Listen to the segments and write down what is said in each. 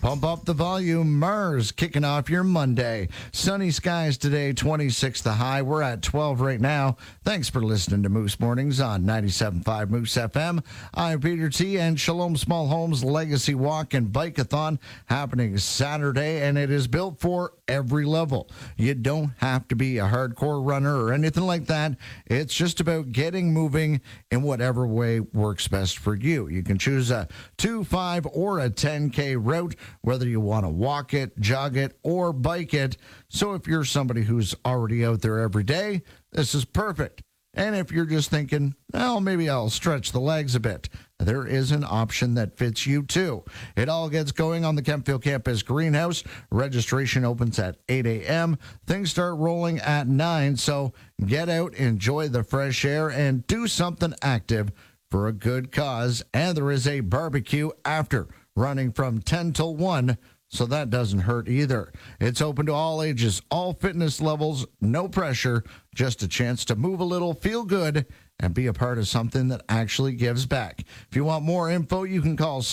Pump up the volume. Mars kicking off your Monday. Sunny skies today, 26 the high. We're at 12 right now. Thanks for listening to Moose Mornings on 97.5 Moose FM. I'm Peter T. and Shalom Small Homes Legacy Walk and Bike-a-thon happening Saturday, and it is built for every level. You don't have to be a hardcore runner or anything like that. It's just about getting moving in whatever way works best for you. You can choose a 2, 5, or a 10K route, whether you want to walk it, jog it, or bike it. So if you're somebody who's already out there every day, this is perfect. And if you're just thinking, well, maybe I'll stretch the legs a bit, there is an option that fits you too. It all gets going on the Kemptville Campus Greenhouse. Registration opens at 8 a.m. Things start rolling at 9, so get out, enjoy the fresh air, and do something active for a good cause. And there is a barbecue after, running from 10 till 1, so that doesn't hurt either. It's open to all ages, all fitness levels, no pressure, just a chance to move a little, feel good, and be a part of something that actually gives back. If you want more info, you can call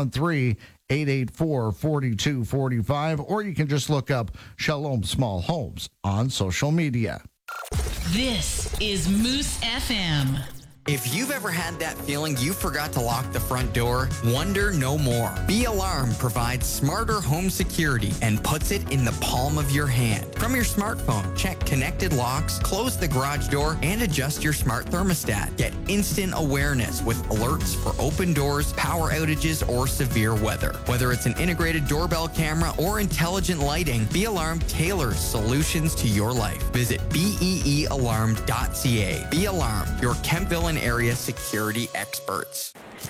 613-884-4245, or you can just look up Shalom Small Homes on social media. This is Moose FM. If you've ever had that feeling you forgot to lock the front door, wonder no more. B-Alarm provides smarter home security and puts it in the palm of your hand. From your smartphone, check connected locks, close the garage door, and adjust your smart thermostat. Get instant awareness with alerts for open doors, power outages, or severe weather. Whether it's an integrated doorbell camera or intelligent lighting, B-Alarm tailors solutions to your life. Visit beealarm.ca. B-Alarm, your Kemptville and area security experts.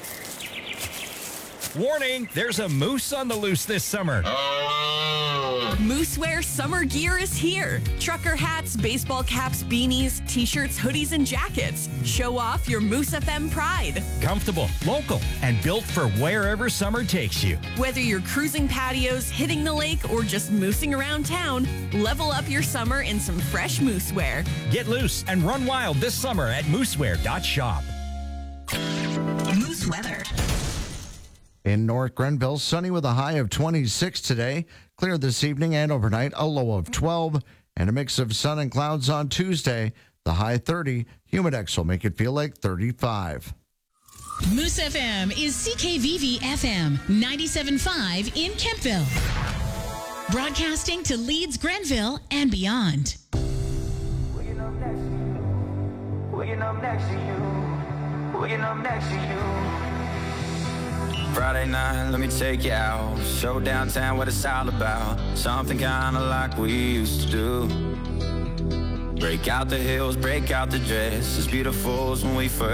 Warning, there's a moose on the loose this summer. Moosewear summer gear is here. Trucker hats, baseball caps, beanies, t-shirts, hoodies, and jackets. Show off your Moose FM pride. Comfortable, local, and built for wherever summer takes you. Whether you're cruising patios, hitting the lake, or just moosing around town, level up your summer in some fresh moosewear. Get loose and run wild this summer at moosewear.shop. Moose weather. In North Grenville, sunny with a high of 26 today. Clear this evening and overnight, a low of 12. And a mix of sun and clouds on Tuesday. The high 30. Humidex will make it feel like 35. Moose FM is CKVV FM 97.5 in Kemptville. Broadcasting to Leeds, Grenville, and beyond. Waking up next to you. Waking up next to you. Waking up next to you. Friday night, let me take you out. Show downtown what it's all about. Something kinda like we used to do. Break out the heels, break out the dress. As beautiful as when we first